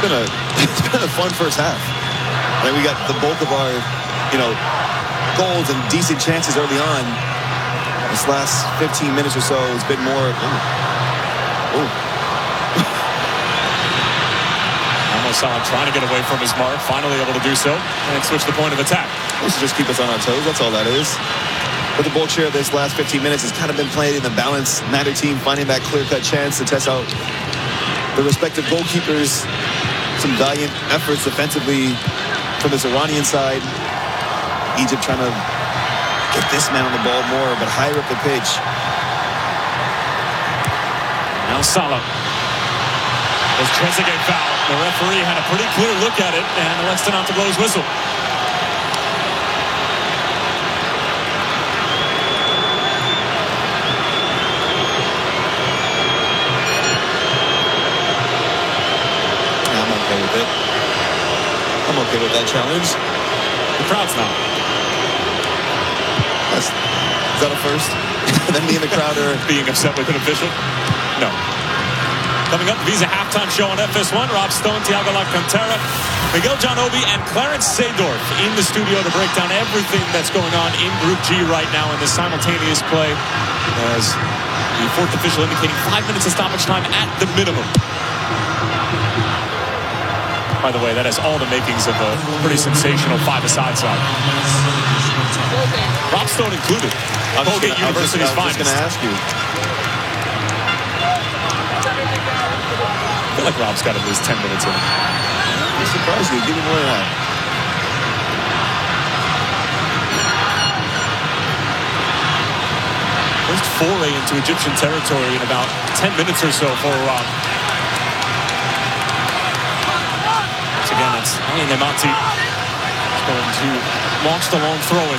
it's been a fun first half. I think we got the bulk of our, goals and decent chances early on. This last 15 minutes or so has been more. Salah trying to get away from his mark, finally able to do so, and switch the point of attack. This should just keep us on our toes, that's all that is. But the bulk share of this last 15 minutes has kind of been played in the balance, neither team finding that clear-cut chance to test out the respective goalkeepers. Some valiant efforts defensively from this Iranian side. Egypt trying to get this man on the ball more, but higher up the pitch. Now Salah. There's Trezeguet foul. The referee had a pretty clear look at it and elects not to blow his whistle. I'm okay with it. I'm okay with that challenge. The crowd's not. Is that a first? Then me and the crowd are being upset with an official? No. Coming up, Visa halftime show on FS1. Rob Stone, Thiago Alcantara, Miguel John Obi, and Clarence Seedorf in the studio to break down everything that's going on in Group G right now in this simultaneous play, as the fourth official indicating 5 minutes of stoppage time at the minimum. By the way, that has all the makings of a pretty sensational five-a-side side. Rob Stone included. Colgate University's finest. I was going to ask you. I feel like Rob's got at least 10 minutes in. I'm surprised you. Give me more than that. First foray into Egyptian territory in about 10 minutes or so for Rob. Once again, that's Ali Nemati going to launch the long throw-in.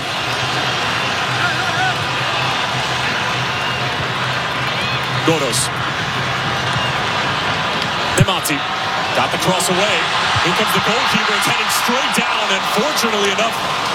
Godos. Nemati got the cross away. Here comes the goalkeeper. It's heading straight down, and fortunately enough,